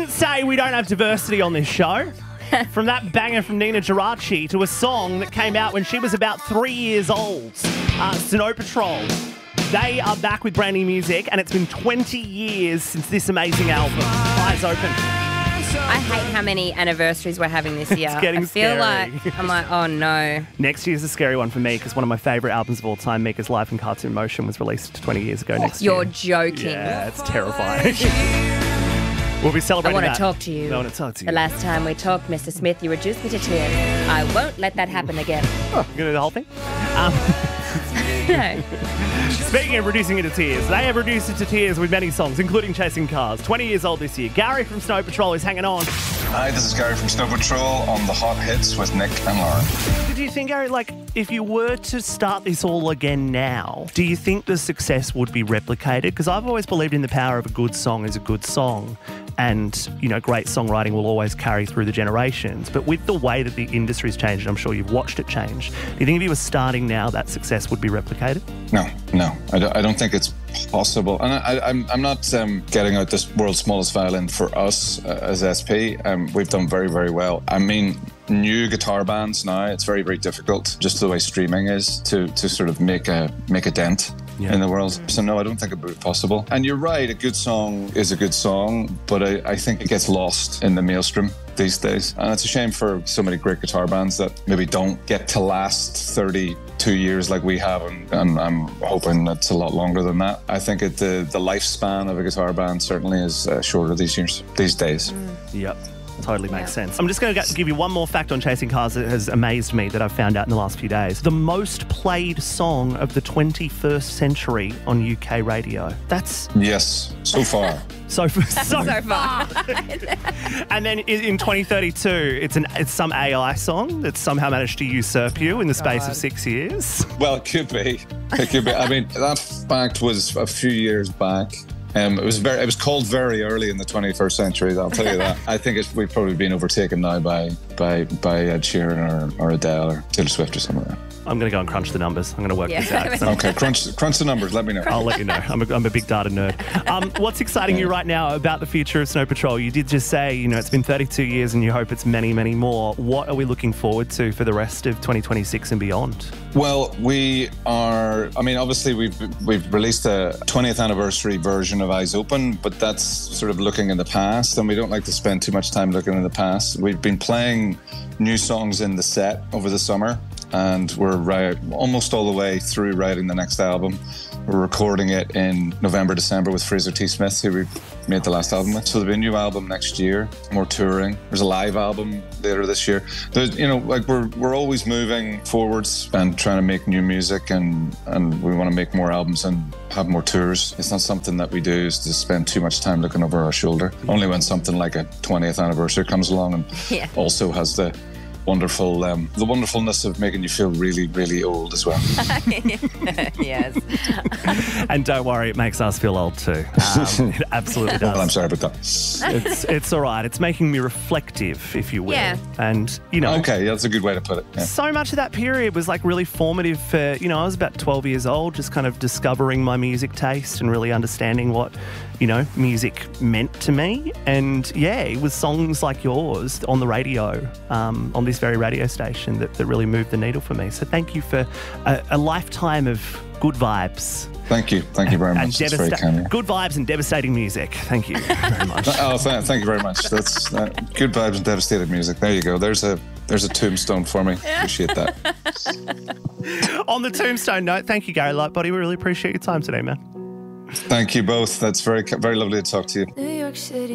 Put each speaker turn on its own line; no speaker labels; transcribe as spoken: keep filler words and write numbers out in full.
didn't say we don't have diversity on this show. From that banger from Nina Geraci to a song that came out when she was about three years old. Uh, Snow Patrol. They are back with brand new music, and it's been twenty years since this amazing album. Eyes open.
I hate how many anniversaries we're having this year.
It's getting
I feel
scary.
like, I'm like, oh no.
Next year's a scary one for me because one of my favourite albums of all time, Mika's Life in Cartoon Motion, was released twenty years ago next
You're
year.
joking.
Yeah, it's terrifying. We'll be
I
celebrating
want to
that.
talk to you.
I want to talk to you.
The last time we talked, Mister Smith, you reduced me to tears. I won't let that happen again.
Oh, you going to do the whole thing? Um,
No.
Speaking of reducing it to tears, they have reduced it to tears with many songs, including Chasing Cars. twenty years old this year. Gary from Snow Patrol is hanging on.
Hi, this is Gary from Snow Patrol on the Hot Hits with Nick and Lauren.
Do you think, Gary, like, if you were to start this all again now, do you think the success would be replicated? Because I've always believed in the power of a good song is a good song. And, you know, great songwriting will always carry through the generations. But with the way that the industry's changed, I'm sure you've watched it change, do you think if you were starting now, that success would be replicated?
No, no, I don't, I don't think it's possible. And I, I, I'm, I'm not um, getting out this world's smallest violin for us uh, as S P. Um, we've done very, very well. I mean, new guitar bands now, it's very, very difficult, just the way streaming is, to, to sort of make a make a dent. Yeah. In the world. So no, I don't think it would be possible. And you're right, a good song is a good song, but I, I think it gets lost in the maelstrom these days. And it's a shame for so many great guitar bands that maybe don't get to last thirty-two years like we have, and, and I'm hoping it's a lot longer than that. I think it, the, the lifespan of a guitar band certainly is uh, shorter these years, these days.
Mm. Yep. Totally makes yeah. sense. I'm just going to give you one more fact on Chasing Cars that has amazed me that I've found out in the last few days. The most played song of the twenty-first century on U K radio. That's...
Yes, so far.
So, so,
so far.
And then in twenty thirty-two, it's an it's some A I song that somehow managed to usurp you in the space
God.
of six years.
Well, it could be. It could be. I mean, that fact was a few years back. Um, it was very. It was called very early in the twenty-first century. I'll tell you that. I think it's, we've probably been overtaken now by by by Ed Sheeran or, or Adele or Taylor Swift or something like that.
I'm going to go and crunch the numbers. I'm going to work
Yeah.
this out.
Okay, crunch crunch the numbers. Let me know.
I'll let you know. I'm a, I'm a big data nerd. Um, what's exciting you right now about the future of Snow Patrol? You did just say, you know, it's been thirty-two years and you hope it's many, many more. What are we looking forward to for the rest of twenty twenty-six and beyond?
Well, we are, I mean, obviously we've we've released a twentieth anniversary version of Eyes Open, but that's sort of looking in the past, and we don't like to spend too much time looking in the past. We've been playing new songs in the set over the summer, and we're right, almost all the way through writing the next album. We're recording it in November, December with Fraser T. Smith, who we made the last album with. So there'll be a new album next year, more touring. There's a live album later this year. There's, you know, like we're we're always moving forwards and trying to make new music, and, and we want to make more albums and have more tours. It's not something that we do is to spend too much time looking over our shoulder. Only when something like a twentieth anniversary comes along and
yeah.
also has the wonderful, um, the wonderfulness of making you feel really, really old as well.
Yes.
And don't worry, it makes us feel old too. Um, it absolutely does.
Well, I'm sorry about that.
It's it's all right. It's making me reflective, if you will.
Yeah.
And, you know.
Okay, yeah, that's a good way to put it. Yeah.
So much of that period was like really formative for, you know, I was about twelve years old, just kind of discovering my music taste and really understanding what, you know, music meant to me. And yeah, it was songs like yours on the radio, um, on this very radio station that, that really moved the needle for me. So thank you for a, a lifetime of good vibes.
Thank you. Thank you very much. That's very kind of you.
Good vibes and devastating music. Thank you very much.
Oh, th- thank you very much. That's uh, good vibes and devastating music. There you go. There's a there's a tombstone for me. Appreciate that.
On the tombstone note, thank you, Gary Lightbody. We really appreciate your time today, man.
Thank you both. That's very very lovely to talk to you.
New York City.